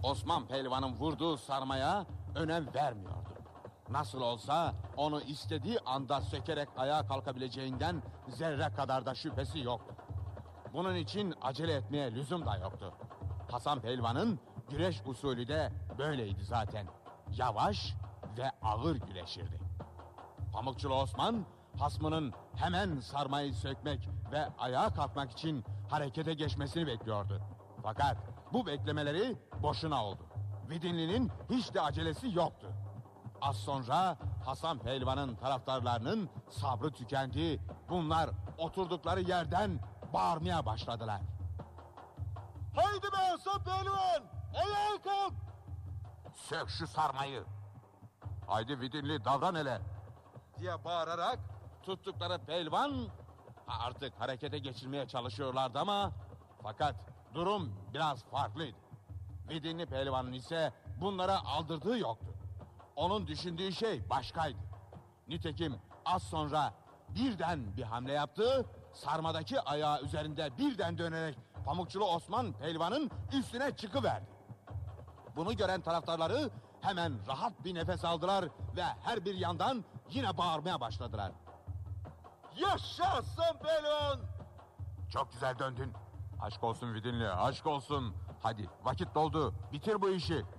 Osman Pehlivan'ın vurduğu sarmaya önem vermiyordu. Nasıl olsa onu istediği anda sökerek ayağa kalkabileceğinden zerre kadar da şüphesi yoktu. Bunun için acele etmeye lüzum da yoktu. Hasan Pehlivan'ın güreş usulü de böyleydi zaten. Yavaş ve ağır güreşirdi. Pamukçulu Osman, hasmının hemen sarmayı sökmek ve ayağa kalkmak için harekete geçmesini bekliyordu. Fakat bu beklemeleri boşuna oldu. Vidinli'nin hiç de acelesi yoktu. Az sonra Hasan Pehlivan'ın taraftarlarının sabrı tükendi. Bunlar oturdukları yerden bağırmaya başladılar. Haydi be Hasan Pehlivan! Ayağa kalk! Sök şu sarmayı. Haydi Vidinli davran hele diye bağırarak tuttukları pehlivan artık harekete geçirmeye çalışıyorlardı ama fakat durum biraz farklıydı. Vidinli pehlivanın ise bunlara aldırdığı yoktu. Onun düşündüğü şey başkaydı. Nitekim az sonra birden bir hamle yaptı, sarmadaki ayağı üzerinde birden dönerek Pamukçulu Osman Pehlivan'ın üstüne çıkıverdi. Bunu gören taraftarları hemen rahat bir nefes aldılar ve her bir yandan yine bağırmaya başladılar. Yaşa Hasan Pehlivan! Çok güzel döndün. Aşk olsun Vidinli, aşk olsun. Hadi vakit doldu, bitir bu işi.